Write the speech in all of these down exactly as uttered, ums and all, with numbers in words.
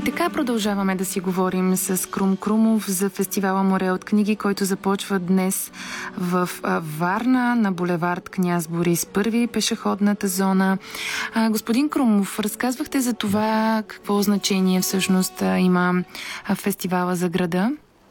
така продължаваме да си говорим с Крум Крумов за фестивала Море от книги, който започва днес в Варна на булевард Княз Борис Първи, пешеходната зона. А, господин Крумов, разказвахте за това какво значение всъщност има фестивала за града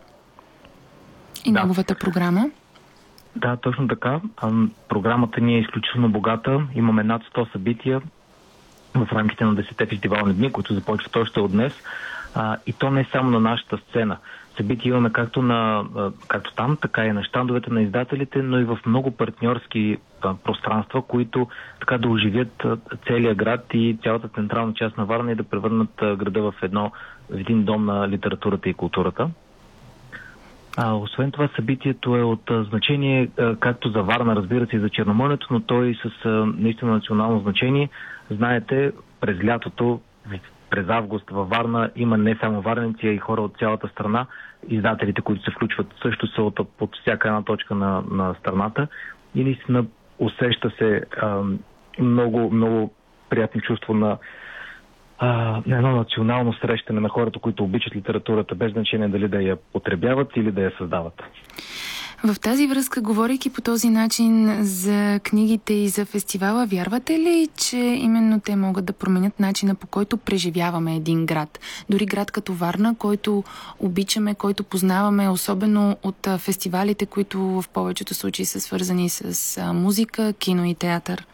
и да. неговата програма. Да, точно така. Програмата ни е изключително богата. Имаме над сто събития в рамките на десетте фестивални дни, които започват още от днес. А, и то не само на нашата сцена. Събития имаме както, на, както там, така и на щандовете на издателите, но и в много партньорски а, пространства, които така да оживят а, целия град и цялата централна част на Варна и да превърнат а, града в, едно, в един дом на литературата и културата. А, освен това, събитието е от а, значение а, както за Варна, разбира се, и за Черноморието, но то и с а, наистина национално значение. Знаете, през лятото, през август във Варна има не само варненци, а и хора от цялата страна. Издателите, които се включват, също са от, от всяка една точка на, на страната. И наистина усеща се а, много, много приятно чувство на, а, на едно национално срещане на хората, които обичат литературата, без значение дали да я потребяват или да я създават. В тази връзка, говорейки по този начин за книгите и за фестивала, вярвате ли, че именно те могат да променят начина, по който преживяваме един град? Дори град като Варна, който обичаме, който познаваме, особено от фестивалите, които в повечето случаи са свързани с музика, кино и театър.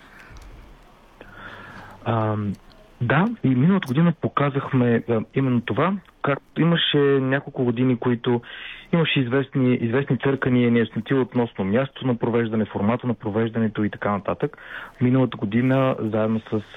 А, да, и миналата година показахме а, именно това. Както имаше няколко години, които имаше известни, известни църкания, неясноти относно мястото на провеждане, формата на провеждането и така нататък. Миналата година, заедно с